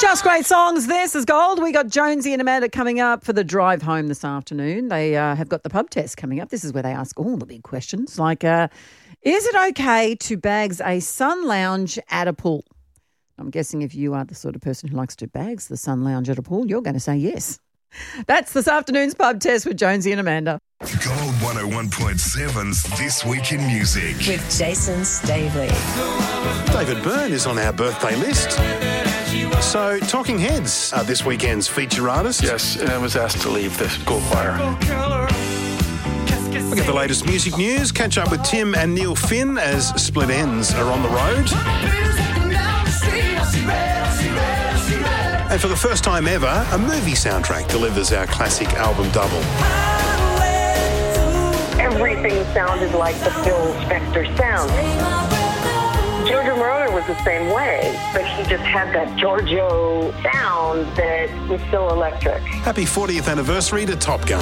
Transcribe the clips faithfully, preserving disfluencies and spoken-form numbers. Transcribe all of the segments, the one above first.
Just great songs. This is Gold. We got Jonesy and Amanda coming up for the drive home this afternoon. They uh, have got the pub test coming up. This is where they ask all the big questions like, uh, is it okay to bags a sun lounge at a pool? I'm guessing if you are the sort of person who likes to bags the sun lounge at a pool, you're going to say yes. That's this afternoon's pub test with Jonesy and Amanda. Gold one oh one point seven's This Week in Music. With Jason Stavely. David Byrne is on our birthday list. So, Talking Heads are this weekend's feature artist. Yes, I was asked to leave the gold choir. Look at the latest music news. Catch up with Tim and Neil Finn as Split Ends are on the road. And for the first time ever, a movie soundtrack delivers our classic album double. Everything sounded like the Phil Spector sound. Giorgio Moroder was the same way, but he just had that Giorgio sound that was so electric. Happy fortieth anniversary to Top Gun.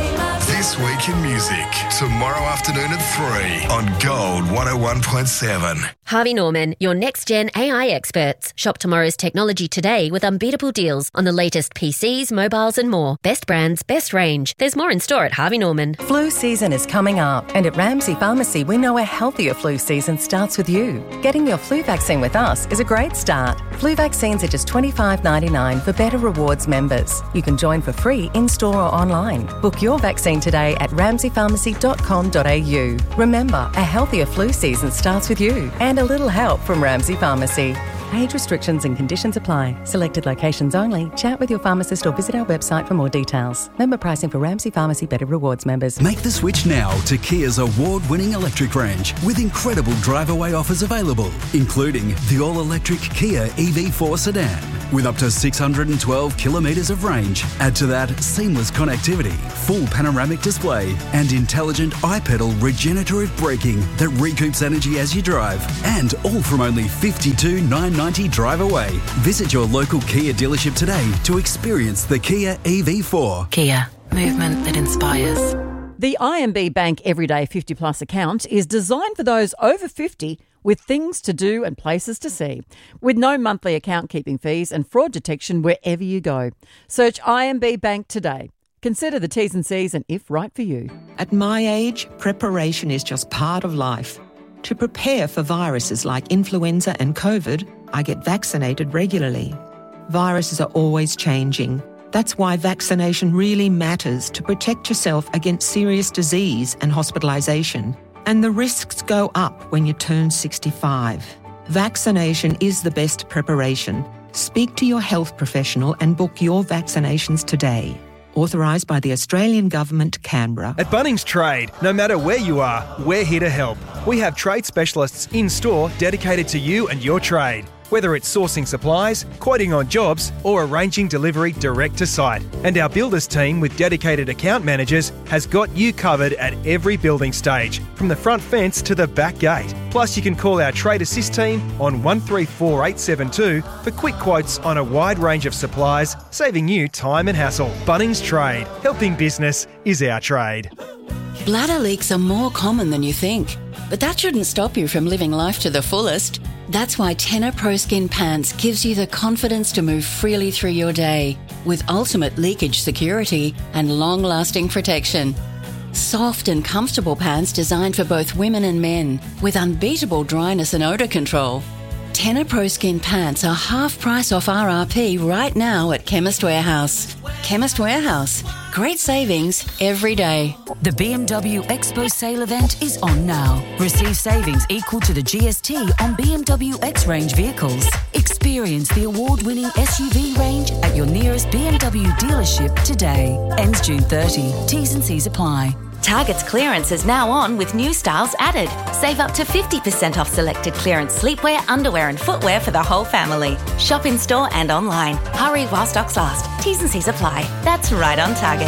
This Week in Music, tomorrow afternoon at three on Gold one oh one point seven. Harvey Norman, your next-gen A I experts. Shop tomorrow's technology today with unbeatable deals on the latest P Cs, mobiles and more. Best brands, best range. There's more in store at Harvey Norman. Flu season is coming up, and at Ramsay Pharmacy, we know a healthier flu season starts with you. Getting your flu vaccine with us is a great start. Flu vaccines are just twenty-five dollars ninety-nine for Better Rewards members. You can join for free in-store or online. Book your vaccine today at ramsay pharmacy dot com dot a u. Remember, a healthier flu season starts with you, and a little help from Ramsay Pharmacy. Age restrictions and conditions apply. Selected locations only. Chat with your pharmacist or visit our website for more details. Member pricing for Ramsay Pharmacy Better Rewards members. Make the switch now to Kia's award-winning electric range with incredible drive-away offers available, including the all-electric Kia E V four sedan with up to six hundred twelve kilometres of range. Add to that seamless connectivity, full panoramic display and intelligent iPedal regenerative braking that recoups energy as you drive, and all from only fifty-two thousand nine hundred ninety drive away. Visit your local Kia dealership today to experience the Kia E V four. Kia, movement that inspires. The I M B Bank Everyday fifty plus account is designed for those over fifty with things to do and places to see, with no monthly account keeping fees and fraud detection wherever you go. Search I M B Bank today. Consider the T's and C's and if right for you. At my age, preparation is just part of life. To prepare for viruses like influenza and COVID, I get vaccinated regularly. Viruses are always changing. That's why vaccination really matters to protect yourself against serious disease and hospitalisation. And the risks go up when you turn sixty-five. Vaccination is the best preparation. Speak to your health professional and book your vaccinations today. Authorised by the Australian Government, Canberra. At Bunnings Trade, no matter where you are, we're here to help. We have trade specialists in-store dedicated to you and your trade. Whether it's sourcing supplies, quoting on jobs, or arranging delivery direct to site. And our builders team with dedicated account managers has got you covered at every building stage, from the front fence to the back gate. Plus you can call our Trade Assist team on one three four eight seven two for quick quotes on a wide range of supplies, saving you time and hassle. Bunnings Trade. Helping business is our trade. Bladder leaks are more common than you think, but that shouldn't stop you from living life to the fullest. That's why Tenor Pro Skin Pants gives you the confidence to move freely through your day with ultimate leakage security and long-lasting protection. Soft and comfortable pants designed for both women and men with unbeatable dryness and odour control. Tenor Pro Skin Pants are half price off R R P right now at Chemist Warehouse. Chemist Warehouse. Great savings every day. The B M W Expo sale event is on now. Receive savings equal to the G S T on B M W X-Range vehicles. Experience the award-winning S U V range at your nearest B M W dealership today. Ends June thirtieth. T's and C's apply. Target's clearance is now on with new styles added. Save up to fifty percent off selected clearance sleepwear, underwear and footwear for the whole family. Shop in store and online. Hurry while stocks last. T's and C's apply. That's right on Target.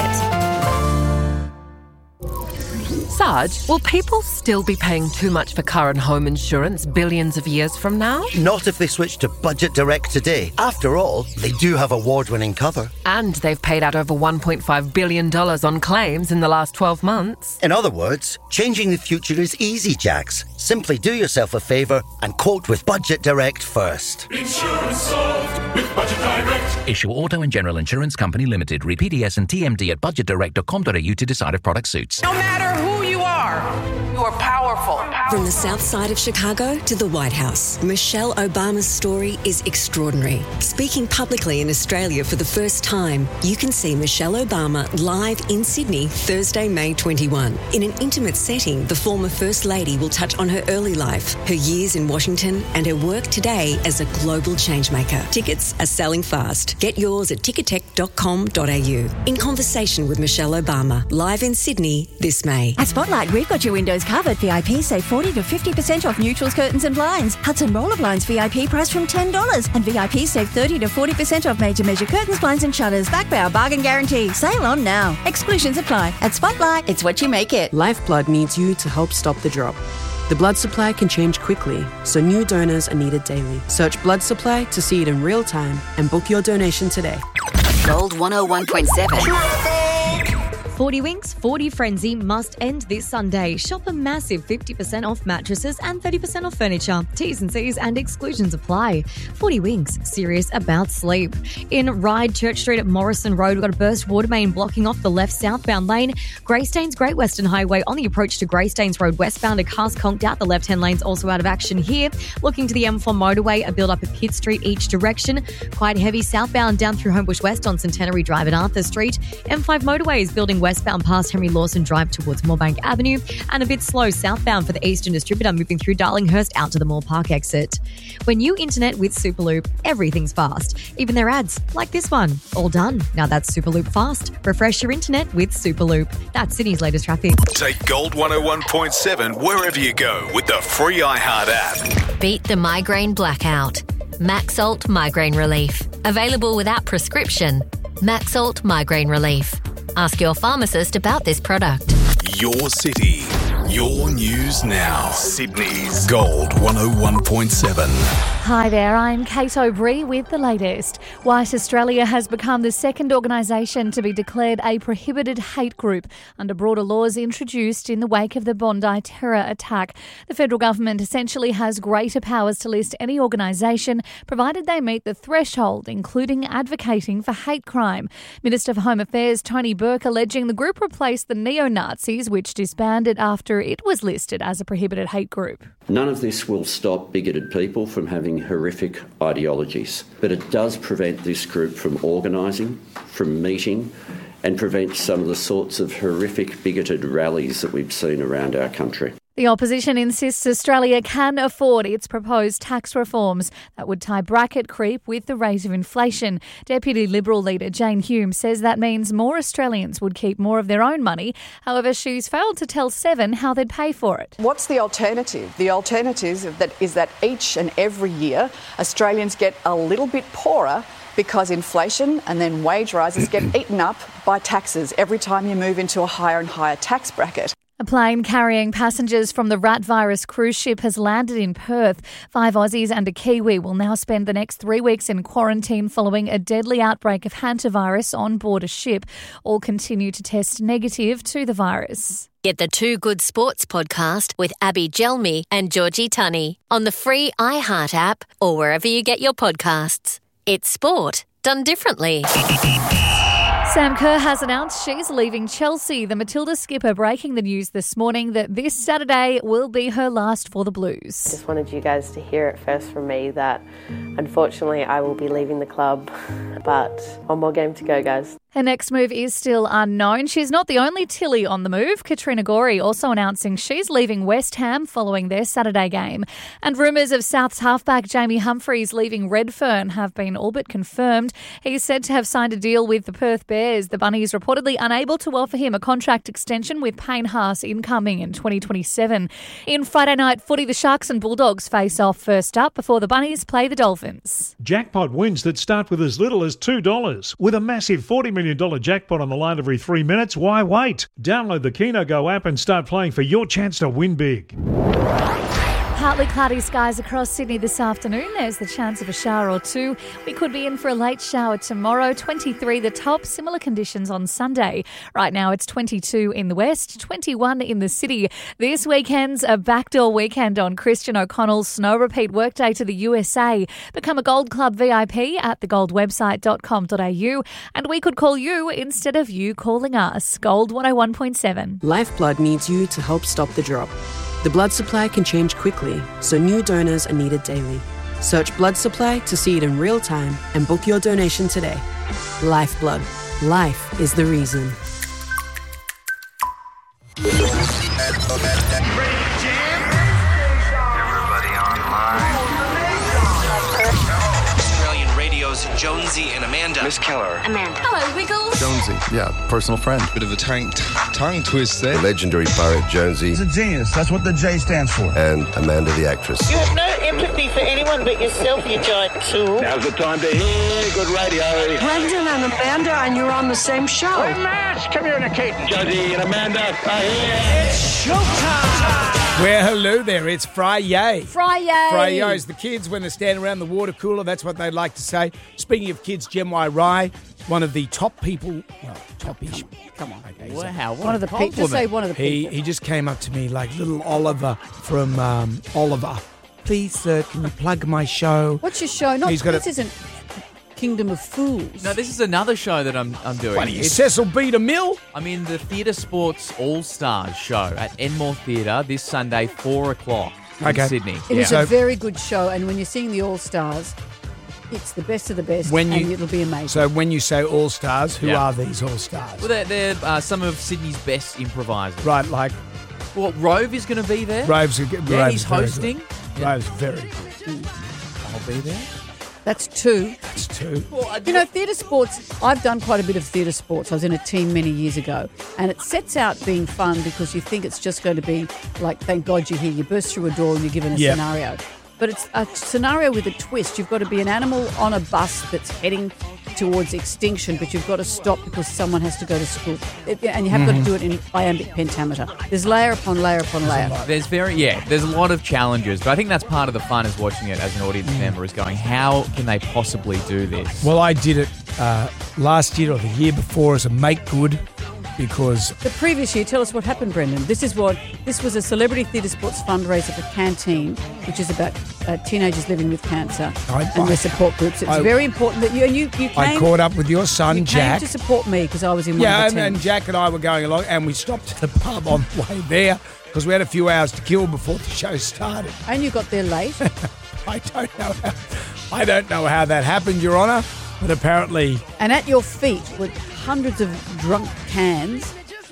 Sarge, will people still be paying too much for car and home insurance billions of years from now? Not if they switch to Budget Direct today. After all, they do have award-winning cover. And they've paid out over one point five billion dollars on claims in the last twelve months. In other words, changing the future is easy, Jax. Simply do yourself a favour and quote with Budget Direct first. Insurance solved with Budget Direct. Issue Auto and General Insurance Company Limited. Read P D S and T M D at budget direct dot com dot a u to decide if product suits. No matter who you are, you are powerful. From the south side of Chicago to the White House, Michelle Obama's story is extraordinary. Speaking publicly in Australia for the first time, you can see Michelle Obama live in Sydney Thursday, May twenty-first. In an intimate setting, the former First Lady will touch on her early life, her years in Washington, and her work today as a global changemaker. Tickets are selling fast. Get yours at ticketek dot com dot a u. In conversation with Michelle Obama, live in Sydney this May. At Spotlight, we've got your windows covered. V I P save forty to fifty percent off neutrals, curtains and blinds. Hudson Roller Blinds V I P price from ten dollars. And V I P save thirty to forty percent off major measure curtains, blinds and shutters. Back by our bargain guarantee. Sale on now. Exclusions apply. At Spotlight, it's what you make it. Lifeblood needs you to help stop the drop. The blood supply can change quickly, so new donors are needed daily. Search blood supply to see it in real time and book your donation today. Gold one oh one point seven. forty Winks forty Frenzy must end this Sunday. Shop a massive fifty percent off mattresses and thirty percent off furniture. T's and C's and exclusions apply. forty Winks, serious about sleep. In Ryde Church Street at Morrison Road, we've got a burst water main blocking off the left southbound lane. Greystanes Great Western Highway on the approach to Greystanes Road westbound. A car's conked out. The left-hand lane's also out of action here. Looking to the M four motorway, a build-up at Pitt Street each direction. Quite heavy southbound down through Homebush West on Centenary Drive at Arthur Street. M five motorway is building westbound past Henry Lawson Drive towards Moorebank Avenue, and a bit slow southbound for the Eastern Distributor moving through Darlinghurst out to the Moore Park exit. When you internet with Superloop, everything's fast. Even their ads, like this one. All done. Now that's Superloop fast. Refresh your internet with Superloop. That's Sydney's latest traffic. Take Gold one oh one point seven wherever you go with the free iHeart app. Beat the migraine blackout. Maxalt Migraine Relief. Available without prescription. Maxalt Migraine Relief. Ask your pharmacist about this product. Your city, your news now. Sydney's Gold one oh one point seven. Hi there, I'm Kate O'Brien with the latest. White Australia has become the second organisation to be declared a prohibited hate group under broader laws introduced in the wake of the Bondi terror attack. The federal government essentially has greater powers to list any organisation, provided they meet the threshold, including advocating for hate crime. Minister for Home Affairs Tony Burke alleging the group replaced the neo-Nazis, which disbanded after it was listed as a prohibited hate group. None of this will stop bigoted people from having horrific ideologies, but it does prevent this group from organising, from meeting, and prevent some of the sorts of horrific bigoted rallies that we've seen around our country. The opposition insists Australia can afford its proposed tax reforms that would tie bracket creep with the rate of inflation. Deputy Liberal leader Jane Hume says that means more Australians would keep more of their own money. However, she's failed to tell Seven how they'd pay for it. What's the alternative? The alternative is that, is that each and every year Australians get a little bit poorer because inflation and then wage rises get eaten up by taxes every time you move into a higher and higher tax bracket. A plane carrying passengers from the rat virus cruise ship has landed in Perth. Five Aussies and a Kiwi will now spend the next three weeks in quarantine following a deadly outbreak of hantavirus on board a ship. All continue to test negative to the virus. Get the Two Good Sports podcast with Abby Gelmi and Georgie Tunney on the free iHeart app or wherever you get your podcasts. It's sport done differently. Sam Kerr has announced she's leaving Chelsea. The Matilda skipper breaking the news this morning that this Saturday will be her last for the Blues. Just wanted you guys to hear it first from me that unfortunately I will be leaving the club, but one more game to go, guys. Her next move is still unknown. She's not the only Tilly on the move. Katrina Gorey also announcing she's leaving West Ham following their Saturday game. And rumours of South's halfback Jamie Humphries leaving Redfern have been all but confirmed. He's said to have signed a deal with the Perth Bears. The Bunnies reportedly unable to offer him a contract extension with Payne Haas incoming in twenty twenty-seven. In Friday night footy, the Sharks and Bulldogs face off first up before the Bunnies play the Dolphins. Jackpot wins that start with as little as two dollars. With a massive forty million dollars jackpot on the line every three minutes, why wait? Download the Keno Go app and start playing for your chance to win big. Partly cloudy skies across Sydney this afternoon. There's the chance of a shower or two. We could be in for a late shower tomorrow. twenty-three the top. Similar conditions on Sunday. Right now it's twenty-two in the west, twenty-one in the city. This weekend's a backdoor weekend on Christian O'Connell's Snow Repeat Workday to the U S A. Become a Gold Club V I P at the gold website dot com dot a u, and we could call you instead of you calling us. Gold one oh one point seven. Lifeblood needs you to help stop the drop. The blood supply can change quickly, so new donors are needed daily. Search blood supply to see it in real time and book your donation today. Lifeblood. Life is the reason. Jonesy and Amanda. Miss Keller. Amanda. Hello, Wiggles. Jonesy, yeah, personal friend. Bit of a tongue, tongue twist there. The legendary poet Jonesy. He's a genius. That's what the J stands for. And Amanda the actress. You have no empathy for anyone but yourself, you giant tool. Now's the time to hear good radio. Brendan and Amanda, and you're on the same show. We're mass communicating. Jonesy and Amanda are here. It's showtime. Well, hello there. It's Friday. Friday. Fridays. The kids, when they stand around the water cooler, that's what they'd like to say. Speaking of kids, Jem Y. Rye, one of the top people, well, top-ish. Come on. Okay, wow. One of the people. Just say one of the he, people. He just came up to me like little Oliver from um, Oliver. Please, sir, can you plug my show? What's your show? Not, He's got this a, isn't Kingdom of Fools. No, this is another show that I'm I'm doing. What are you, Cecil B. DeMille? I'm in the Theatre Sports All-Stars show at Enmore Theatre this Sunday, four o'clock in Okay. Sydney. It yeah. is a very good show, and when you're seeing the All Stars, it's the best of the best, When you- and it'll be amazing. So when you say all-stars, who Yeah. are these all-stars? Well, they're, they're uh, some of Sydney's best improvisers. Right, like... Well, Rove is going to be there. Rove's, Yeah, Rove's he's very hosting. Good. Rove's very good. I'll be there. That's two. That's two. You know, theatre sports, I've done quite a bit of theatre sports. I was in a team many years ago. And it sets out being fun because you think it's just going to be like, thank God you're here. You burst through a door and you're given a Yep. scenario. But it's a scenario with a twist. You've got to be an animal on a bus that's heading towards extinction, but you've got to stop because someone has to go to school. It- And you have got Mhm. to do it in iambic pentameter. There's layer upon layer upon layer. There's very yeah. There's a lot of challenges, but I think that's part of the fun is watching it as an audience member. Is going, how can they possibly do this? Well, I did it uh, last year or the year before as a make good because The previous year, tell us what happened, Brendan. This is what this was a celebrity theatre sports fundraiser for Canteen, which is about uh, teenagers living with cancer I- and I- their support groups. It's I- very important that you and you you came. I caught up with your son, you Jack. came to support me because I was in Yeah, one of and, the and teams. Jack and I were going along, and we stopped at the pub on the way there because we had a few hours to kill before the show started. And you got there late. I don't know. How, I don't know how that happened, Your Honour, but apparently, And at your feet were hundreds of drunk cans.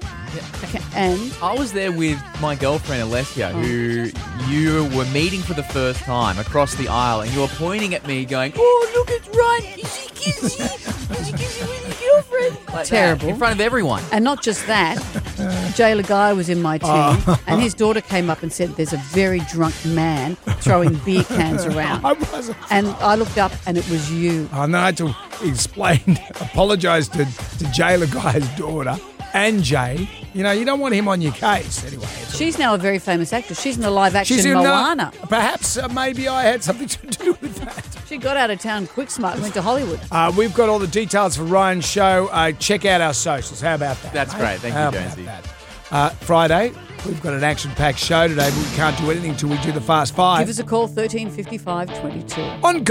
Ca- And I was there with my girlfriend Alessia, who you were meeting for the first time across the aisle, and you were pointing at me, going, "Oh, look, it's Ryan! Is he kissy? Is he kissy with your girlfriend?" Like that, terrible in front of everyone. And not just that, Jay Lagai was in my team, Oh. and his daughter came up and said, "There's a very drunk man throwing beer cans around." I wasn't. And I looked up, and it was you. I know I had to explain, apologise to, to Jayla Guy's daughter and Jay. You know, you don't want him on your case anyway. It's She's now a very famous actress. She's in the live action She's in Moana. Uh, perhaps uh, maybe I had something to do with that. She got out of town quick smart and went to Hollywood. Uh, we've got all the details for Ryan's show. Uh, check out our socials. How about that? That's mate? great. Thank How you, about Jonesy. that? Uh, Friday, we've got an action-packed show today, but we can't do anything until we do the Fast Five. Give us a call, thirteen fifty-five twenty-two. On